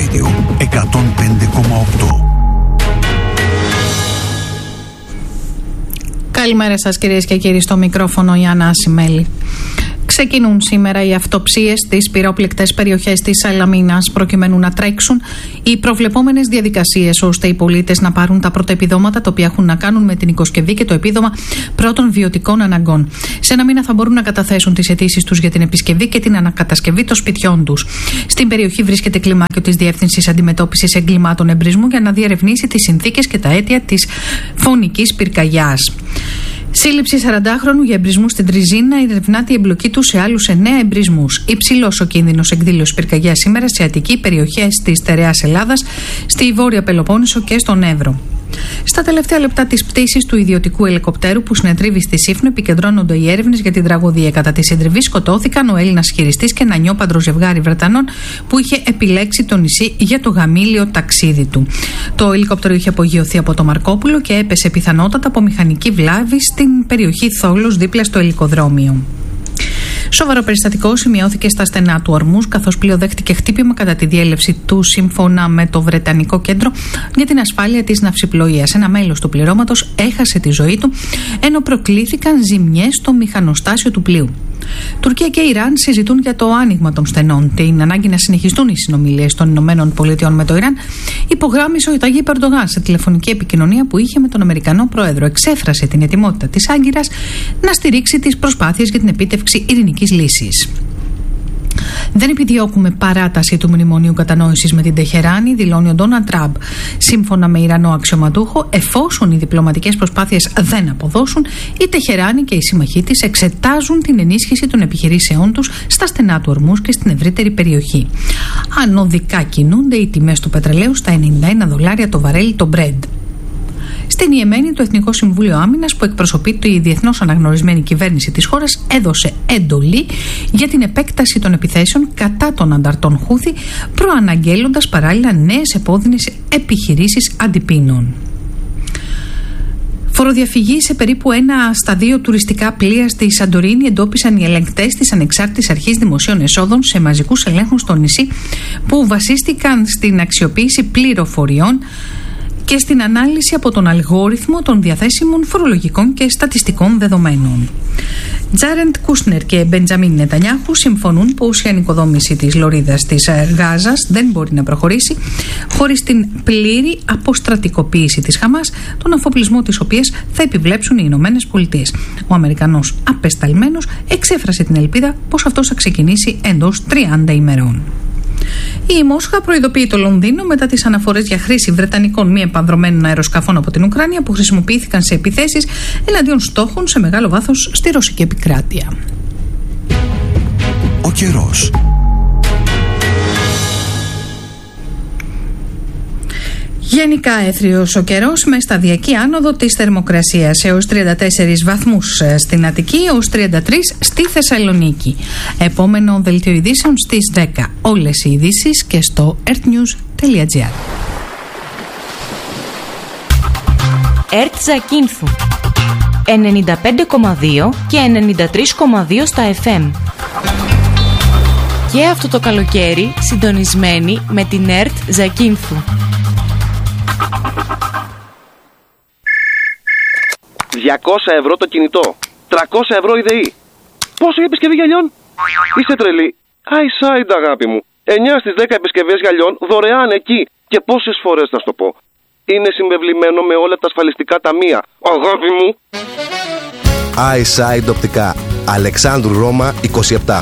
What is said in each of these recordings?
Radio 105,8. Καλημέρα σας κυρίες και κύριοι, στο μικρόφωνο η Άννα Ασημέλη. Ξεκινούν σήμερα οι αυτοψίες στις πυρόπληκτες περιοχές της Σαλαμίνας προκειμένου να τρέξουν οι προβλεπόμενες διαδικασίες ώστε οι πολίτες να πάρουν τα πρώτα επιδόματα τα οποία έχουν να κάνουν με την οικοσκευή και το επίδομα πρώτων βιωτικών αναγκών. Σε ένα μήνα θα μπορούν να καταθέσουν τις αιτήσεις τους για την επισκευή και την ανακατασκευή των σπιτιών τους. Στην περιοχή βρίσκεται κλιμάκιο της Διεύθυνσης Αντιμετώπισης Εγκλημάτων Εμπρισμού για να διερευνήσει τις συνθήκες και τα αίτια της φωνικής πυρκαγιάς. Σύλληψη 40χρονου για εμπρισμού στην Τριζίνα, ερευνάται η εμπλοκή του σε άλλους 9 εμπρισμούς. Υψηλός ο κίνδυνος εκδήλωσης πυρκαγιάς σήμερα σε αττική περιοχές της στερεάς Ελλάδας, στη Βόρεια Πελοπόννησο και στον Εύρο. Στα τελευταία λεπτά της πτήσης του ιδιωτικού ελικοπτέρου που συνετρίβει στη Σύφνο επικεντρώνονται οι έρευνες για την τραγωδία. Κατά τη συντριβή σκοτώθηκαν ο Έλληνας χειριστής και ένα νιόπαντρο ζευγάρι Βρετανών που είχε επιλέξει το νησί για το γαμήλιο ταξίδι του. Το ελικόπτερο είχε απογειωθεί από το Μαρκόπουλο και έπεσε πιθανότατα από μηχανική βλάβη στην περιοχή Θόλος δίπλα στο ελικοδρόμιο. Σοβαρό περιστατικό σημειώθηκε στα στενά του Ορμούζ, καθώς πλοίο δέχτηκε χτύπημα κατά τη διέλευση του σύμφωνα με το Βρετανικό Κέντρο για την Ασφάλεια της Ναυσιπλοείας. Ένα μέλος του πληρώματος έχασε τη ζωή του, ενώ προκλήθηκαν ζημιές στο μηχανοστάσιο του πλοίου. Τουρκία και Ιράν συζητούν για το άνοιγμα των στενών. Την ανάγκη να συνεχιστούν οι συνομιλίες των ΗΠΑ με το Ιράν υπογράμμισε ο Ταγίπ Ερντογάν σε τηλεφωνική επικοινωνία που είχε με τον Αμερικανό Πρόεδρο. Εξέφρασε την ετοιμότητα της Άγκυρας να στηρίξει τις προσπάθειες για την επίτευξη ειρηνικής λύσης. Δεν επιδιώκουμε παράταση του μνημονίου κατανόησης με την Τεχεράνη, δηλώνει ο Ντόναλντ Τραμπ. Σύμφωνα με Ιρανό αξιωματούχο, εφόσον οι διπλωματικές προσπάθειες δεν αποδώσουν, η Τεχεράνη και οι σύμμαχοί της εξετάζουν την ενίσχυση των επιχειρήσεών τους στα στενά του Ορμούζ και στην ευρύτερη περιοχή. Ανωδικά κινούνται οι τιμές του πετρελαίου στα $91 το βαρέλι το Brent. Στην Ιεμένη, το Εθνικό Συμβούλιο Άμυνας, που εκπροσωπεί τη διεθνώς αναγνωρισμένη κυβέρνηση της χώρας, έδωσε εντολή για την επέκταση των επιθέσεων κατά των ανταρτών Χούθη, προαναγγέλλοντας παράλληλα νέες επώδυνες επιχειρήσεις αντιπίνων. Φοροδιαφυγή σε περίπου 1 στα 2 τουριστικά πλοία στη Σαντορίνη εντόπισαν οι ελεγκτές της Ανεξάρτητης Αρχής Δημοσίων Εσόδων σε μαζικούς ελέγχους στο νησί, που βασίστηκαν στην αξιοποίηση πληροφοριών και στην ανάλυση από τον αλγόριθμο των διαθέσιμων φορολογικών και στατιστικών δεδομένων. Τζάρεντ Κούσνερ και Μπεντζαμίν Νετανιάχου συμφωνούν πως η ανοικοδόμηση της λωρίδας της Γάζας δεν μπορεί να προχωρήσει χωρίς την πλήρη αποστρατικοποίηση της Χαμάς, τον αφοπλισμό της οποίας θα επιβλέψουν οι Ηνωμένες Πολιτείες. Ο Αμερικανός απεσταλμένος εξέφρασε την ελπίδα πως αυτός θα ξεκινήσει εντός 30 ημερών. Η Μόσχα προειδοποιεί το Λονδίνο μετά τις αναφορές για χρήση βρετανικών μη επανδρωμένων αεροσκαφών από την Ουκρανία που χρησιμοποιήθηκαν σε επιθέσεις εναντίον στόχων σε μεγάλο βάθος στη ρωσική επικράτεια. Ο καιρός. Γενικά έθριος ο καιρός με σταδιακή άνοδο της θερμοκρασίας έως 34 βαθμούς στην Αττική, έως 33 στη Θεσσαλονίκη. Επόμενο δελτίο ειδήσεων στις 10. Όλες οι ειδήσεις και στο earthnews.gr. ΕΡΤ Ζακίνθου 95,2 και 93,2 στα FM. Και αυτό το καλοκαίρι συντονισμένοι με την ΕΡΤ Ζακίνθου. 200 ευρώ το κινητό, 300 ευρώ η ΔΕΗ. Πόσο η επισκευή γυαλιών? Είσαι τρελή. iSide, αγάπη μου. 9 στις 10 επισκευές γυαλιών δωρεάν εκεί. Και πόσες φορές θα σου το πω? Είναι συμβεβλημένο με όλα τα ασφαλιστικά ταμεία. Αγάπη μου. iSide οπτικά. Αλεξάνδρου Ρώμα 27.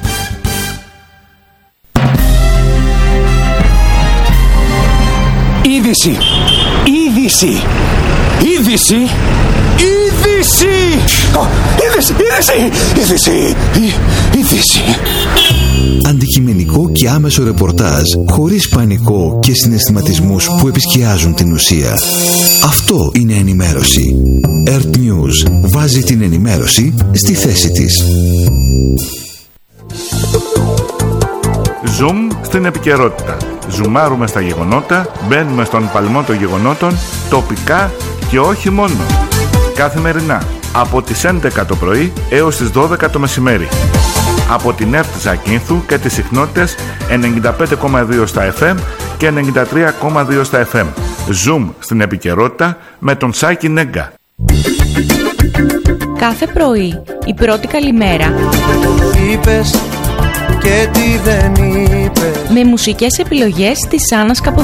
Είδηση! Είδηση! Είδηση! Είδηση! Είδηση! Είδηση! Αντικειμενικό και άμεσο ρεπορτάζ, χωρίς πανικό και συναισθηματισμούς που επισκιάζουν την ουσία. Αυτό είναι ενημέρωση. Earth News βάζει την ενημέρωση στη θέση της. Zoom στην επικαιρότητα. Ζουμάρουμε στα γεγονότα, μπαίνουμε στον παλμό των γεγονότων, τοπικά και όχι μόνο. Καθημερινά, από τις 11 το πρωί έως τις 12 το μεσημέρι. Από την ΕΡΤ Ζακίνθου και τις συχνότητες 95,2 στα FM και 93,2 στα FM. Zoom στην επικαιρότητα με τον Σάκη Νέγκα. Κάθε πρωί η πρώτη καλημέρα είπες και τι δεν είπες, με μουσικές επιλογές της Άννας Καποδίστρια.